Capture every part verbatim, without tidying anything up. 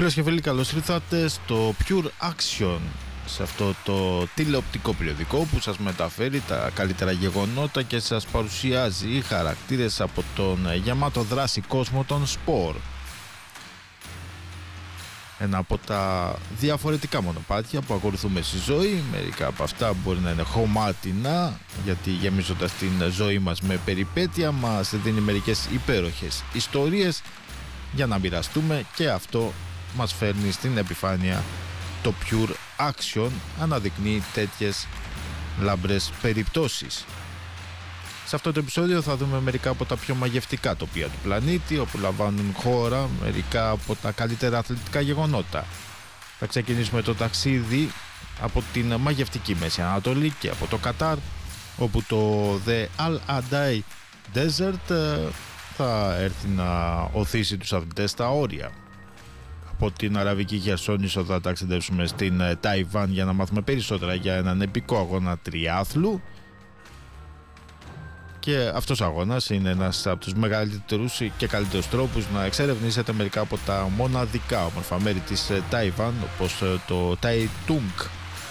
Φίλες και φίλοι, καλώς ήρθατε στο Pure Action, σε αυτό το τηλεοπτικό περιοδικό που σας μεταφέρει τα καλύτερα γεγονότα και σας παρουσιάζει χαρακτήρες από τον γεμάτο δράση κόσμο των σπορ. Ένα από τα διαφορετικά μονοπάτια που ακολουθούμε στη ζωή. Μερικά από αυτά μπορεί να είναι χωμάτινα, γιατί γεμίζοντας την ζωή μας με περιπέτεια μας δίνει μερικές υπέροχες ιστορίες για να μοιραστούμε, και αυτό μας φέρνει στην επιφάνεια. Το Pure Action αναδεικνύει τέτοιες λαμπρές περιπτώσεις. Σε αυτό το επεισόδιο θα δούμε μερικά από τα πιο μαγευτικά τοπία του πλανήτη, όπου λαμβάνουν χώρα μερικά από τα καλύτερα αθλητικά γεγονότα. Θα ξεκινήσουμε το ταξίδι από την μαγευτική Μέση Ανατολή και από το Κατάρ, όπου το The Al Adai Desert θα έρθει να οθήσει τους αθλητές στα όρια. Από την Αραβική Χερσόνησο θα ταξιδέψουμε στην Ταϊβάν για να μάθουμε περισσότερα για έναν επικό αγώνα τριάθλου. Και αυτός ο αγώνας είναι ένας από τους μεγαλύτερους και καλύτερους τρόπους να εξερευνήσετε μερικά από τα μοναδικά όμορφα μέρη της Ταϊβάν, όπως το Taitung.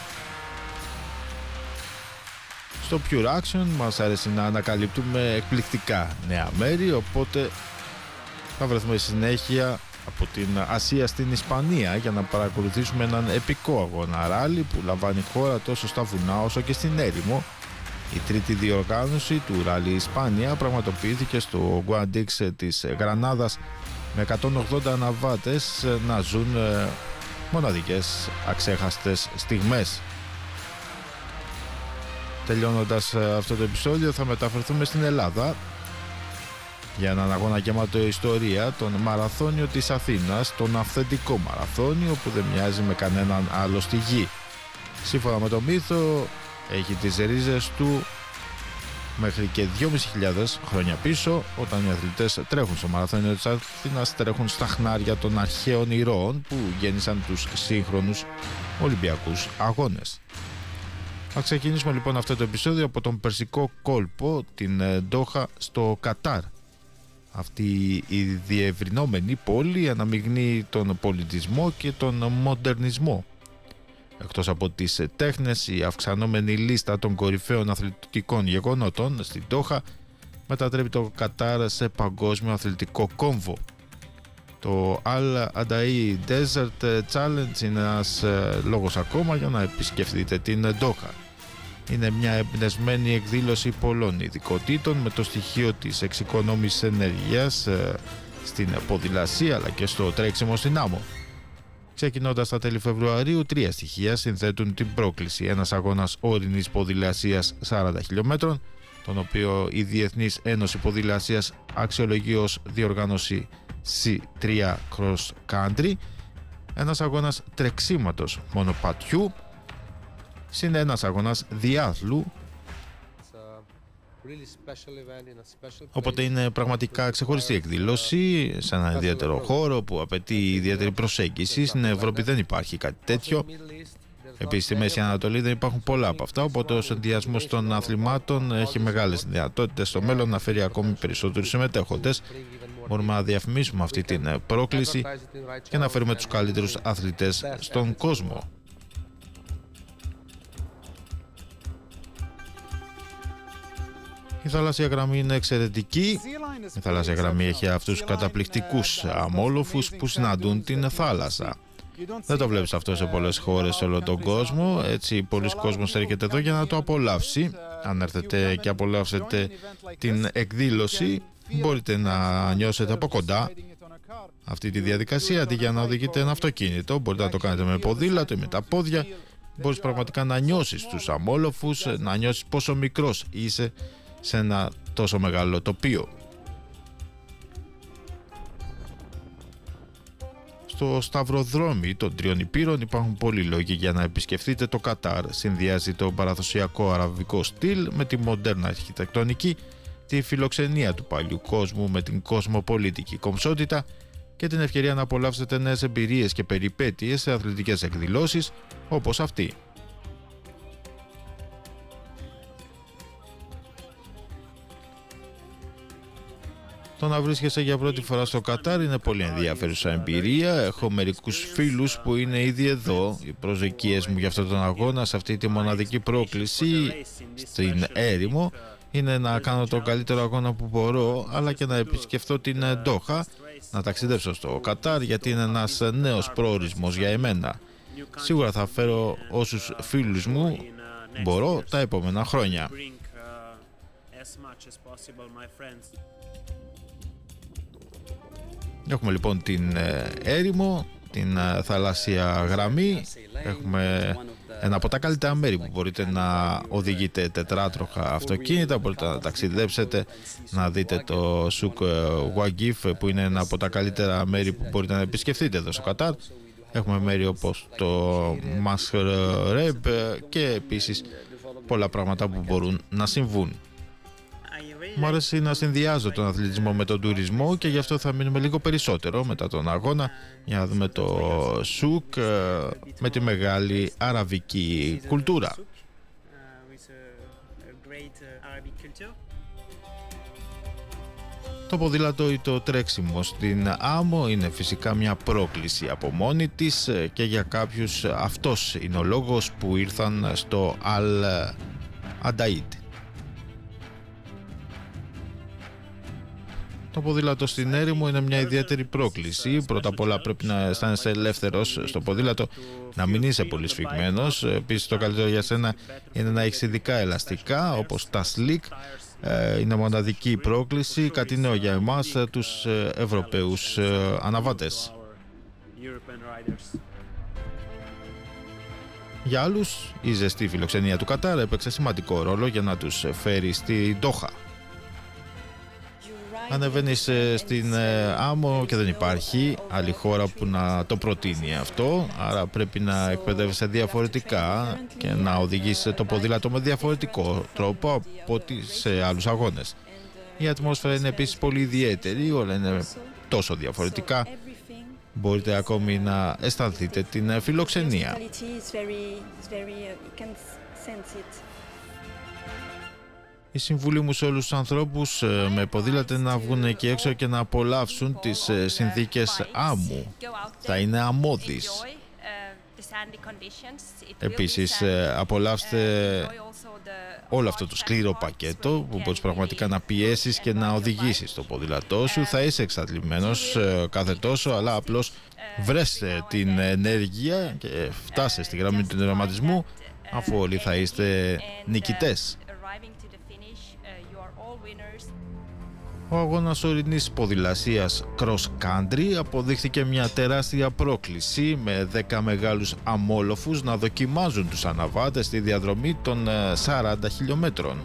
Στο Pure Action μας αρέσει να ανακαλύπτουμε εκπληκτικά νέα μέρη, οπότε θα βρεθούμε συνέχεια από την Ασία στην Ισπανία για να παρακολουθήσουμε έναν επικό αγώνα ράλι που λαμβάνει χώρα τόσο στα βουνά όσο και στην έρημο. Η τρίτη διοργάνωση του Ράλι Ισπάνια πραγματοποιήθηκε στο Guadix της Γρανάδας, με εκατόν ογδόντα αναβάτες να ζουν μοναδικές αξέχαστες στιγμές. Τελειώνοντας αυτό το επεισόδιο θα μεταφερθούμε στην Ελλάδα για έναν αγώνα γεμάτο ιστορία, τον Μαραθώνιο της Αθήνας, τον αυθεντικό μαραθώνιο που δεν μοιάζει με κανέναν άλλο στη γη. Σύμφωνα με το μύθο έχει τις ρίζες του μέχρι και δυόμισι χιλιάδες χρόνια πίσω, όταν οι αθλητές τρέχουν στο Μαραθώνιο της Αθήνας, τρέχουν στα χνάρια των αρχαίων ηρώων που γέννησαν τους σύγχρονους Ολυμπιακούς Αγώνες. Θα ξεκινήσουμε λοιπόν αυτό το επεισόδιο από τον Περσικό κόλπο, την Ντόχα στο Κατάρ. Αυτή η διευρυνόμενη πόλη αναμειγνύει τον πολιτισμό και τον μοντερνισμό. Εκτός από τις τέχνες, η αυξανόμενη λίστα των κορυφαίων αθλητικών γεγονότων στην Ντόχα μετατρέπει το Κατάρ σε παγκόσμιο αθλητικό κόμβο. Το Al Adai Desert Challenge είναι ένας λόγος ακόμα για να επισκεφτείτε την Ντόχα. Είναι μια εμπνευσμένη εκδήλωση πολλών ειδικοτήτων, με το στοιχείο της εξοικονόμησης ενέργειας στην ποδηλασία αλλά και στο τρέξιμο στην άμμο. Ξεκινώντας τα τέλη Φεβρουαρίου, τρία στοιχεία συνθέτουν την πρόκληση. Ένας αγώνας όρινης ποδηλασίας σαράντα χιλιόμετρων, τον οποίο η Διεθνής Ένωση Ποδηλασίας αξιολογεί ως διοργάνωση σι τρία Cross Country, ένας αγώνας τρεξίματος μονοπατιού, συν ένας αγώνας διάθλου. Οπότε είναι πραγματικά ξεχωριστή εκδήλωση σε ένα ιδιαίτερο χώρο που απαιτεί ιδιαίτερη προσέγγιση. Στην Ευρώπη δεν υπάρχει κάτι τέτοιο. Επίσης στη Μέση Ανατολή δεν υπάρχουν πολλά από αυτά, οπότε ο συνδυασμός των αθλημάτων έχει μεγάλες δυνατότητες στο μέλλον να φέρει ακόμη περισσότερους συμμετέχοντες. Μπορούμε να διαφημίσουμε αυτή την πρόκληση και να φέρουμε τους καλύτερους αθλητές στον κόσμο. Η θαλάσσια γραμμή είναι εξαιρετική. Η θαλάσσια γραμμή έχει αυτούς τους καταπληκτικούς αμόλοφους που συναντούν την θάλασσα. Δεν το βλέπεις αυτό σε πολλές χώρες σε όλο τον κόσμο, έτσι πολλοί κόσμος έρχεται εδώ για να το απολαύσει. Αν έρθετε και απολαύσετε την εκδήλωση, μπορείτε να νιώσετε από κοντά αυτή τη διαδικασία αντί για να οδηγείτε ένα αυτοκίνητο. Μπορείτε να το κάνετε με ποδήλατο ή με τα πόδια. Μπορείς πραγματικά να νιώσεις τους αμόλοφους, να νιώσεις πόσο μικρός είσαι σε ένα τόσο μεγάλο τοπίο. Στο σταυροδρόμι των Τριών Υπήρων υπάρχουν πολλοί λόγοι για να επισκεφτείτε το Κατάρ. Συνδυάζει το παραδοσιακό αραβικό στυλ με τη μοντέρνα αρχιτεκτονική, τη φιλοξενία του παλιού κόσμου με την κοσμοπολίτικη κομψότητα και την ευκαιρία να απολαύσετε νέες εμπειρίες και περιπέτειες σε αθλητικές εκδηλώσεις όπως αυτή. Το να βρίσκεσαι για πρώτη φορά στο Κατάρ είναι πολύ ενδιαφέρουσα εμπειρία. Έχω μερικούς φίλους που είναι ήδη εδώ. Οι προσδοκίες μου για αυτόν τον αγώνα, σε αυτή τη μοναδική πρόκληση στην έρημο, είναι να κάνω τον καλύτερο αγώνα που μπορώ, αλλά και να επισκεφθώ την Ντόχα, να ταξιδέψω στο Κατάρ, γιατί είναι ένας νέος προορισμός για εμένα. Σίγουρα θα φέρω όσους φίλους μου μπορώ τα επόμενα χρόνια. Έχουμε λοιπόν την έρημο, την θαλάσσια γραμμή. Έχουμε ένα από τα καλύτερα μέρη που μπορείτε να οδηγείτε τετράτροχα αυτοκίνητα, μπορείτε να ταξιδέψετε, να δείτε το Σουκ Wagif, που είναι ένα από τα καλύτερα μέρη που μπορείτε να επισκεφτείτε εδώ στο Κατάρ. Έχουμε μέρη όπως το Mashreb και επίσης πολλά πράγματα που μπορούν να συμβούν. Μου αρέσει να συνδυάζω τον αθλητισμό με τον τουρισμό και γι' αυτό θα μείνουμε λίγο περισσότερο μετά τον αγώνα για να δούμε το σουκ με τη μεγάλη αραβική κουλτούρα. Το ποδήλατο ή το τρέξιμο στην άμμο είναι φυσικά μια πρόκληση από μόνη της και για κάποιους αυτός είναι ο λόγος που ήρθαν στο Αλ Ανταΐντ. Το ποδήλατο στην έρημο είναι μια ιδιαίτερη πρόκληση. Πρώτα απ' όλα πρέπει να αισθάνεσαι ελεύθερος στο ποδήλατο, να μην είσαι πολύ σφιγμένος. Επίσης το καλύτερο για σένα είναι να έχεις ειδικά ελαστικά όπως τα slick. Είναι μοναδική πρόκληση, κάτι νέο για εμάς τους Ευρωπαίους αναβάτες. Για άλλους η ζεστή φιλοξενία του Κατάρ έπαιξε σημαντικό ρόλο για να τους φέρει στη Ντόχα. Ανεβαίνεις στην άμμο και δεν υπάρχει άλλη χώρα που να το προτείνει αυτό, άρα πρέπει να εκπαιδεύεσαι διαφορετικά και να οδηγείς το ποδήλατο με διαφορετικό τρόπο από ό,τι σε άλλους αγώνες. Η ατμόσφαιρα είναι επίσης πολύ ιδιαίτερη, όλα είναι τόσο διαφορετικά. Μπορείτε ακόμη να αισθανθείτε την φιλοξενία. Η συμβουλή μου σε όλους τους ανθρώπους με ποδήλατα είναι να βγουν εκεί έξω και να απολαύσουν τις συνθήκες άμμου. Θα είναι αμμώδεις. Επίσης απολαύστε όλο αυτό το σκληρό πακέτο που μπορείς πραγματικά να πιέσεις και να οδηγήσεις το ποδήλατό σου. Θα είσαι εξαντλημένος κάθε τόσο, αλλά απλώς βρες την ενέργεια και φτάσε στη γραμμή του τερματισμού, αφού όλοι θα είστε νικητές. Ο αγώνας ορεινής ποδηλασίας cross country αποδείχθηκε μια τεράστια πρόκληση, με δέκα μεγάλους αμόλοφους να δοκιμάζουν τους αναβάτες στη διαδρομή των σαράντα χιλιόμετρων.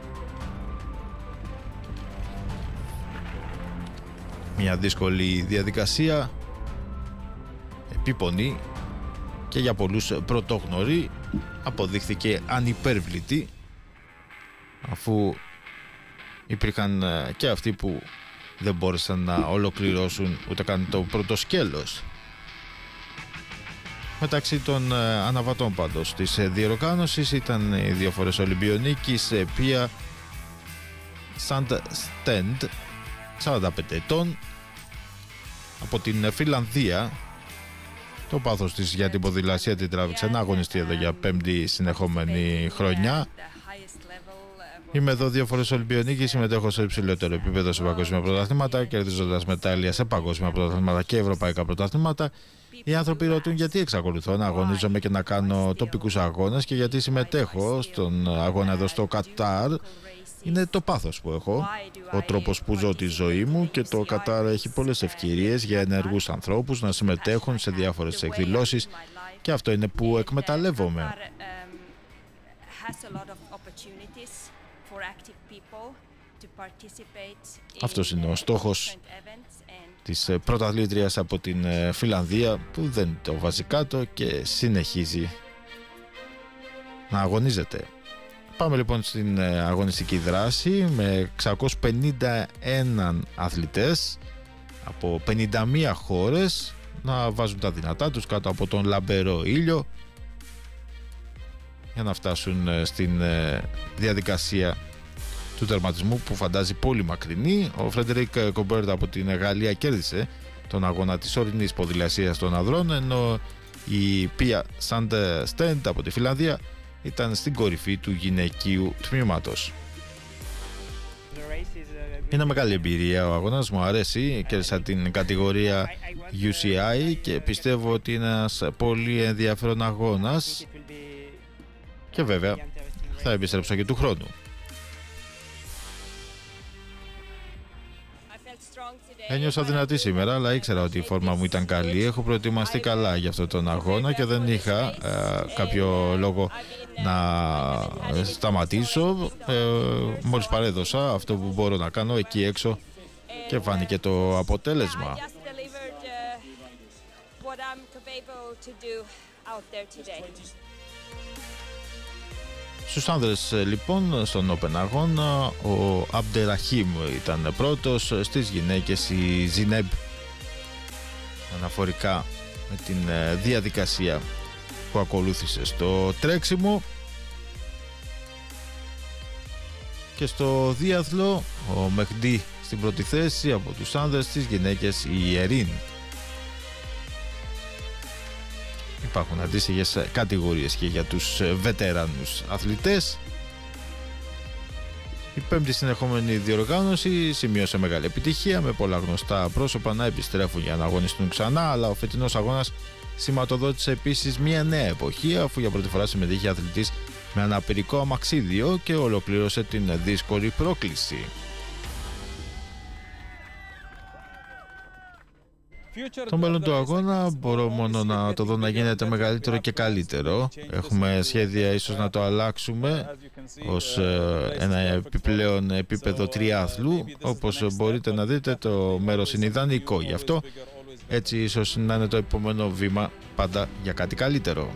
Μια δύσκολη διαδικασία, επίπονη και για πολλούς πρωτόγνωρη, αποδείχθηκε ανυπέρβλητη, αφού υπήρχαν και αυτοί που δεν μπόρεσαν να ολοκληρώσουν ούτε καν το πρώτο σκέλος. Μεταξύ των αναβατών πάντως της διοργάνωσης ήταν οι δύο φορές Ολυμπιονίκης Πία Σαντ Στέντ, σαράντα πέντε ετών, από την Φιλανδία. Το πάθος της για την ποδηλασία την τράβηξε να αγωνιστεί εδώ για πέμπτη συνεχόμενη χρονιά. Είμαι εδώ δύο φορές Ολυμπιονίκη, συμμετέχω σε υψηλότερο επίπεδο σε παγκόσμια πρωταθλήματα, κερδίζοντας μετάλλια σε παγκόσμια πρωταθλήματα και ευρωπαϊκά πρωταθλήματα. Οι άνθρωποι ρωτούν γιατί εξακολουθώ να αγωνίζομαι και να κάνω τοπικούς αγώνες και γιατί συμμετέχω στον αγώνα εδώ στο Κατάρ. Είναι το πάθος που έχω, ο τρόπος που ζω τη ζωή μου, και το Κατάρ έχει πολλές ευκαιρίες για ενεργούς ανθρώπους να συμμετέχουν σε διάφορες εκδηλώσεις και αυτό είναι που εκμεταλλεύομαι. Αυτός είναι ο στόχος της πρωταθλήτριας από την Φιλανδία, που δεν το βάζει κάτω και συνεχίζει να αγωνίζεται. Πάμε λοιπόν στην αγωνιστική δράση με εξακόσιους πενήντα ένα αθλητές από πενήντα μία χώρες να βάζουν τα δυνατά τους κάτω από τον λαμπερό ήλιο για να φτάσουν στην διαδικασία του τερματισμού που φαντάζει πολύ μακρινή. Ο Φρέντερικ Κομπέρτ από την Γαλλία κέρδισε τον αγώνα της ορεινής ποδηλασίας των ανδρών, ενώ η Πία Σαντστέντ από τη Φιλανδία ήταν στην κορυφή του γυναικείου τμήματος. Είναι μεγάλη εμπειρία ο αγώνας, μου αρέσει, κέρδισα την κατηγορία γιου σι άι και πιστεύω ότι είναι ένας πολύ ενδιαφέρον αγώνας και βέβαια θα επιστρέψω και του χρόνου. Ένιωσα δυνατή σήμερα, αλλά ήξερα ότι η φόρμα μου ήταν καλή. Έχω προετοιμαστεί καλά για αυτόν τον αγώνα και δεν είχα ε, κάποιο λόγο να σταματήσω. Ε, μόλις παρέδωσα αυτό που μπορώ να κάνω εκεί έξω και φάνηκε το αποτέλεσμα. Στους άνδρες λοιπόν στον Open αγώνα ο Αμπντεραχίμ ήταν πρώτος, στις γυναίκες η Ζινέμπ, αναφορικά με την διαδικασία που ακολούθησε στο τρέξιμο. Και στο δίαθλο ο Μεχντή στην πρώτη θέση, από τους άνδρες, στις γυναίκες η Ερήν. Υπάρχουν αντίστοιχες κατηγορίες και για τους βετεράνους αθλητές. Η πέμπτη συνεχόμενη διοργάνωση σημείωσε μεγάλη επιτυχία, με πολλά γνωστά πρόσωπα να επιστρέφουν για να αγωνιστούν ξανά, αλλά ο φετινός αγώνας σηματοδότησε επίσης μια νέα εποχή, αφού για πρώτη φορά συμμετείχε αθλητής με αναπηρικό αμαξίδιο και ολοκλήρωσε την δύσκολη πρόκληση. Το μέλλον του αγώνα μπορώ μόνο να το δω να γίνεται μεγαλύτερο και καλύτερο. Έχουμε σχέδια ίσως να το αλλάξουμε ως ένα επιπλέον επίπεδο τριάθλου. Όπως μπορείτε να δείτε, το μέρος είναι ιδανικό γι' αυτό. Έτσι ίσως να είναι το επόμενο βήμα πάντα για κάτι καλύτερο.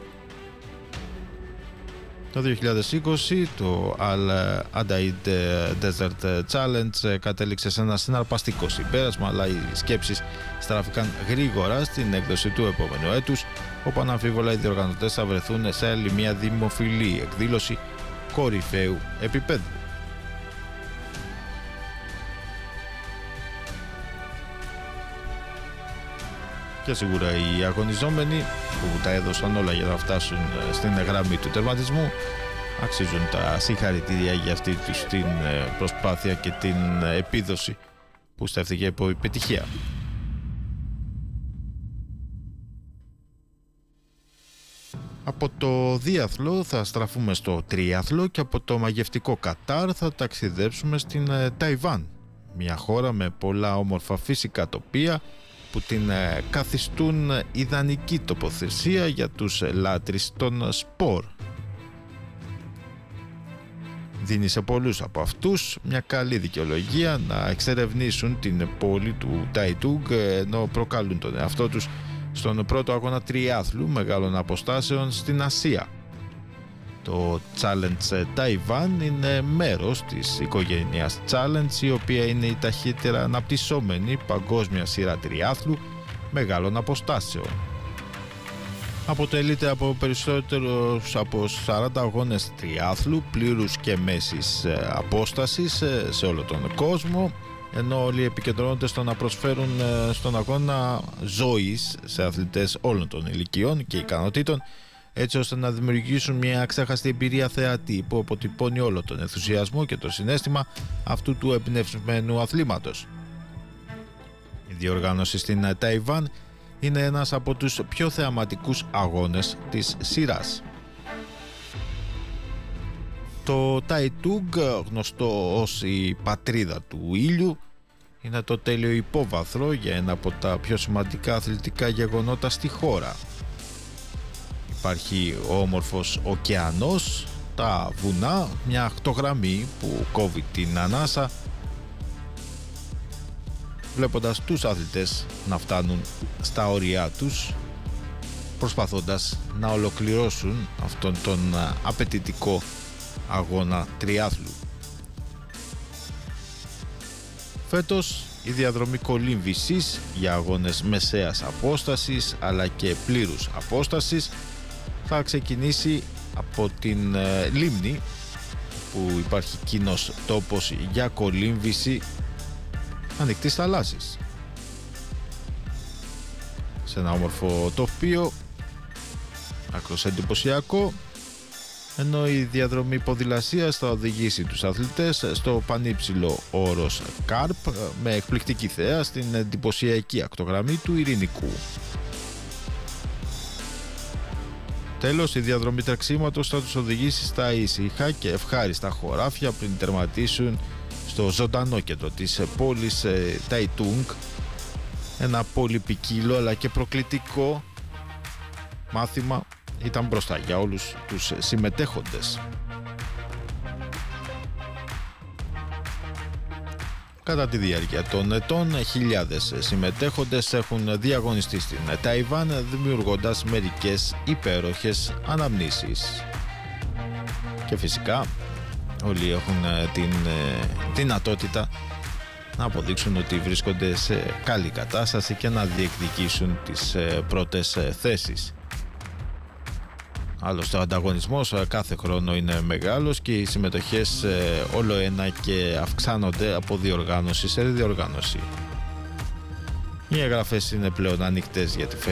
Το δύο χιλιάδες είκοσι το Al Adaid Desert Challenge κατέληξε σε ένα συναρπαστικό συμπέρασμα, αλλά οι σκέψεις στράφηκαν γρήγορα στην έκδοση του επόμενου έτους, όπου αναμφίβολα οι διοργανωτές θα βρεθούν σε άλλη μια δημοφιλή εκδήλωση κορυφαίου επίπεδου. Και σίγουρα οι αγωνιζόμενοι που τα έδωσαν όλα για να φτάσουν στην γραμμή του τερματισμού αξίζουν τα συγχαρητήρια για αυτή τους την προσπάθεια και την επίδοση που στέφθηκε υπό επιτυχία. Από το δίαθλο θα στραφούμε στο τρίαθλο και από το μαγευτικό Κατάρ θα ταξιδέψουμε στην Ταϊβάν, μια χώρα με πολλά όμορφα φυσικά τοπία που την καθιστούν ιδανική τοποθεσία για τους λάτρεις των σπορ. Δίνει σε πολλούς από αυτούς μια καλή δικαιολογία να εξερευνήσουν την πόλη του Ταϊτούγκ, ενώ προκαλούν τον εαυτό τους στον πρώτο αγώνα τριάθλου μεγάλων αποστάσεων στην Ασία. Το Challenge Taiwan είναι μέρος της οικογένειας Challenge, η οποία είναι η ταχύτερα αναπτυσσόμενη παγκόσμια σειρά τριάθλου μεγάλων αποστάσεων. Αποτελείται από περισσότερους από σαράντα αγώνες τριάθλου πλήρους και μέσης απόστασης σε όλο τον κόσμο, ενώ όλοι επικεντρώνονται στο να προσφέρουν στον αγώνα ζωής σε αθλητές όλων των ηλικιών και ικανοτήτων, έτσι ώστε να δημιουργήσουν μια αξέχαστη εμπειρία θεατή που αποτυπώνει όλο τον ενθουσιασμό και το συναίσθημα αυτού του εμπνευσμένου αθλήματος. Η διοργάνωση στην Ταϊβάν είναι ένας από τους πιο θεαματικούς αγώνες της σειράς. Το Ταϊτούγκ, γνωστό ως η πατρίδα του ήλιου, είναι το τέλειο υπόβαθρο για ένα από τα πιο σημαντικά αθλητικά γεγονότα στη χώρα. Υπάρχει ο όμορφος ωκεανός, τα βουνά, μια ακτογραμμή που κόβει την ανάσα, βλέποντας τους αθλητές να φτάνουν στα όρια τους, προσπαθώντας να ολοκληρώσουν αυτόν τον απαιτητικό αγώνα τριάθλου. Φέτος η διαδρομή κολύμβησης για αγώνες μεσαίας απόστασης αλλά και πλήρους απόστασης θα ξεκινήσει από την ε, λίμνη που υπάρχει κοινός τόπος για κολύμβηση ανοιχτής θαλάσσης. Σε ένα όμορφο τοπίο, άκρως εντυπωσιακό, ενώ η διαδρομή ποδηλασίας θα οδηγήσει τους αθλητές στο πανύψηλο όρος Κάρπ με εκπληκτική θέα στην εντυπωσιακή ακτογραμμή του Ειρηνικού. Τέλος, η διαδρομή τρεξίματος θα τους οδηγήσει στα ήσυχα και ευχάριστα χωράφια πριν τερματίσουν στο ζωντανό κέντρο της πόλης Ταϊτούγκ, ένα πολυπικίλο αλλά και προκλητικό μάθημα ήταν μπροστά για όλους τους συμμετέχοντες. Κατά τη διάρκεια των ετών, χιλιάδες συμμετέχοντες έχουν διαγωνιστεί στην Ταϊβάν, δημιουργώντας μερικές υπέροχες αναμνήσεις. Και φυσικά όλοι έχουν την δυνατότητα να αποδείξουν ότι βρίσκονται σε καλή κατάσταση και να διεκδικήσουν τις πρώτες θέσεις. Άλλωστε ο ανταγωνισμός κάθε χρόνο είναι μεγάλος και οι συμμετοχές όλο ένα και αυξάνονται από διοργάνωση σε διοργάνωση. Οι εγγραφές είναι πλέον ανοιχτές για τη